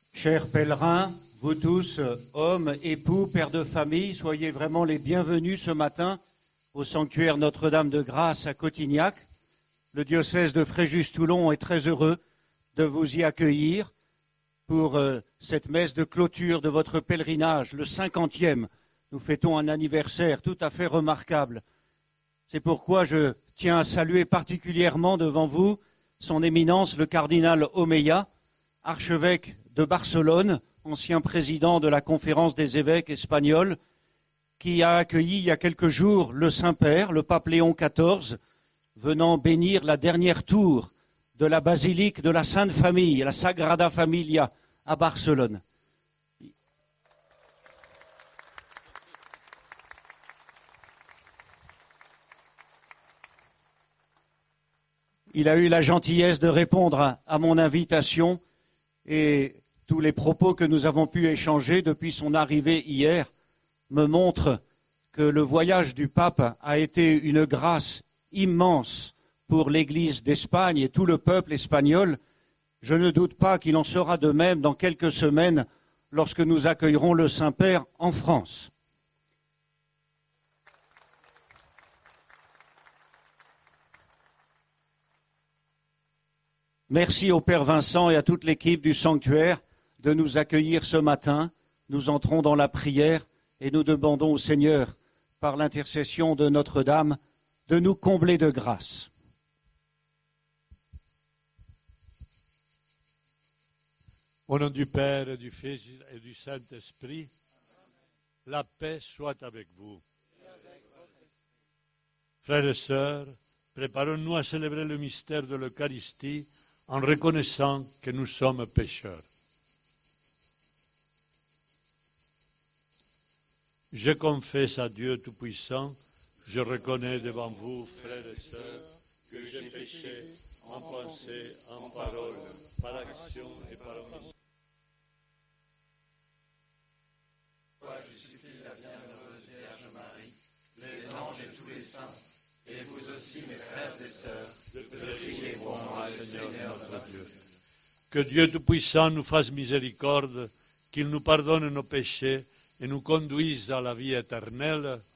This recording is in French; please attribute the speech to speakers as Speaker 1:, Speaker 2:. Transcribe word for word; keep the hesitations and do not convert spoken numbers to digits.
Speaker 1: Chers pèlerins, vous tous, hommes, époux, pères de famille, soyez vraiment les bienvenus ce matin au sanctuaire Notre-Dame de Grâce à Cotignac. Le diocèse de Fréjus-Toulon est très heureux de vous y accueillir pour euh, cette messe de clôture de votre pèlerinage, le cinquantième. Nous fêtons un anniversaire tout à fait remarquable. C'est pourquoi je tiens à saluer particulièrement devant vous son éminence le cardinal Omeya, archevêque de Barcelone, ancien président de la conférence des évêques espagnols, qui a accueilli il y a quelques jours le Saint-Père, le pape Léon quatorze, venant bénir la dernière tour de la basilique de la Sainte Famille, la Sagrada Familia, à Barcelone. Il a eu la gentillesse de répondre à, à mon invitation et tous les propos que nous avons pu échanger depuis son arrivée hier me montrent que le voyage du pape a été une grâce immense pour l'Église d'Espagne et tout le peuple espagnol. Je ne doute pas qu'il en sera de même dans quelques semaines lorsque nous accueillerons le Saint-Père en France. Merci au Père Vincent et à toute l'équipe du sanctuaire de nous accueillir ce matin. Nous entrons dans la prière et nous demandons au Seigneur, par l'intercession de Notre-Dame, de nous combler de grâce.
Speaker 2: Au nom du Père, et du Fils et du Saint-Esprit, la paix soit avec vous. Frères et sœurs, préparons-nous à célébrer le mystère de l'Eucharistie en reconnaissant que nous sommes pécheurs. Je confesse à Dieu Tout-Puissant, je reconnais devant vous, frères et sœurs, que j'ai péché en pensée, en parole, par action et par omission.
Speaker 3: Je supplie la bienheureuse Vierge Marie, les anges et tous les saints, et vous aussi, mes frères et sœurs, de prier pour moi, le Seigneur notre Dieu.
Speaker 2: Que Dieu Tout-Puissant nous fasse miséricorde, qu'il nous pardonne nos péchés et nous conduise à la vie éternelle.